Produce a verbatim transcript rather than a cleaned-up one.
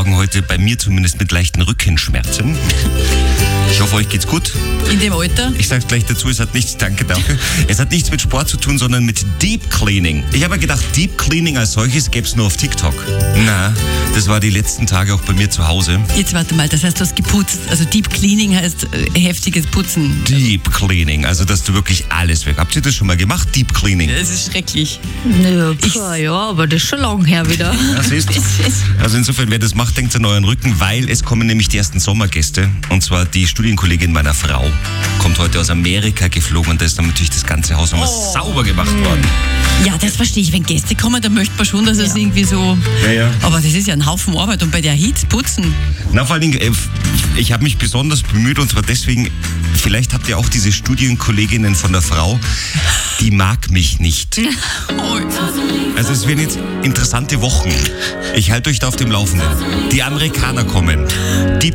Morgen heute bei mir zumindest mit leichten Rückenschmerzen. Ich hoffe, euch geht's gut. In dem Alter? Ich sag's gleich dazu, es hat nichts, danke, danke. Es hat nichts mit Sport zu tun, sondern mit Deep Cleaning. Ich habe mir gedacht, Deep Cleaning als solches gäb's nur auf TikTok. Na, das war die letzten Tage auch bei mir zu Hause. Jetzt warte mal, das heißt, du hast geputzt. Also Deep Cleaning heißt äh, heftiges Putzen. Deep Cleaning, also dass du wirklich alles weg. Habt ihr das schon mal gemacht, Deep Cleaning? Das ist schrecklich. Ja, pf, ja, aber das ist schon lang her wieder. Ja, siehst du. Also insofern, wer das macht, denkt an euren Rücken, weil es kommen nämlich die ersten Sommergäste. Und zwar die Studienkollegin meiner Frau. Kommt heute aus Amerika geflogen und da ist dann natürlich das ganze Haus nochmal Oh. sauber gemacht worden. Ja, das verstehe ich. Wenn Gäste kommen, dann möchte man schon, dass es irgendwie so... Ja, ja. Aber das ist ja ein Haufen Arbeit und bei der Hitze putzen. Na, vor allen Dingen, äh, ich habe mich besonders bemüht und zwar deswegen, vielleicht habt ihr auch diese Studienkolleginnen von der Frau, die mag mich nicht. Also es werden jetzt interessante Wochen. Ich halte euch da auf dem Laufenden. Die Amerikaner kommen. Die